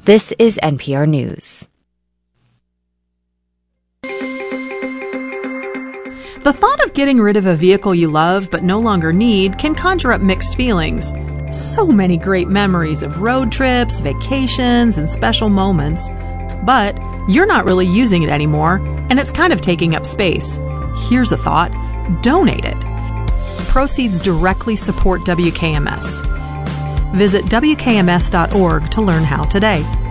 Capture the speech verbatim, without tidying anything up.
This is N P R News. The thought of getting rid of a vehicle you love but no longer need can conjure up mixed feelings. So many great memories of road trips, vacations, and special moments. But you're not really using it anymore, and it's kind of taking up space. Here's a thought: donate it. Proceeds directly support W K M S. Visit W K M S dot org to learn how today.